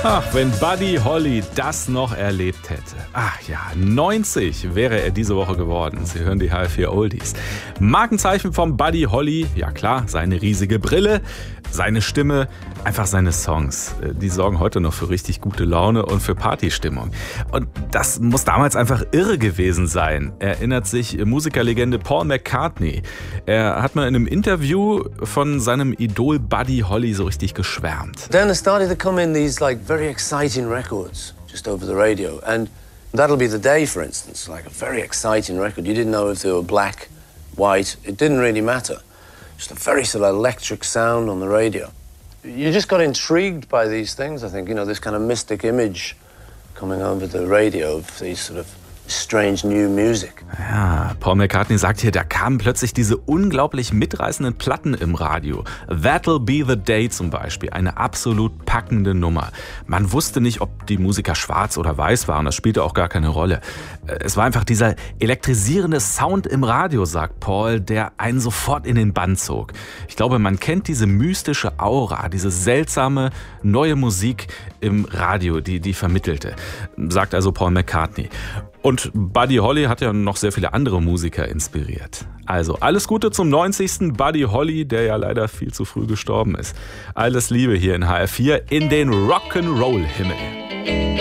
Ach, wenn Buddy Holly das noch erlebt hätte. Ach ja, 90 wäre er diese Woche geworden. Sie hören die HR4 Oldies. Markenzeichen von Buddy Holly, ja klar, seine riesige Brille, seine Stimme, einfach seine Songs. Die sorgen heute noch für richtig gute Laune und für Partystimmung. Und das muss damals einfach irre gewesen sein, erinnert sich Musikerlegende Paul McCartney. Er hat mal in einem Interview von seinem Idol Buddy Holly so richtig geschwärmt. Then there started to come in these very exciting records just over the radio, and That'll Be the Day, for instance, like a very exciting record. You didn't know if they were black, white, it didn't really matter. Just a very sort of electric sound on the radio. You just got intrigued by these things, I think, this kind of mystic image coming over the radio of these sort of strange new music. Ja, Paul McCartney sagt hier, da kamen plötzlich diese unglaublich mitreißenden Platten im Radio. That'll Be the Day zum Beispiel, eine absolut packende Nummer. Man wusste nicht, ob die Musiker schwarz oder weiß waren, das spielte auch gar keine Rolle. Es war einfach dieser elektrisierende Sound im Radio, sagt Paul, der einen sofort in den Bann zog. Ich glaube, man kennt diese mystische Aura, diese seltsame neue Musik im Radio, die vermittelte, sagt also Paul McCartney. Und Buddy Holly hat ja noch sehr viele andere Musiker inspiriert. Also alles Gute zum 90. Buddy Holly, der ja leider viel zu früh gestorben ist. Alles Liebe hier in HR4 in den Rock'n'Roll-Himmel.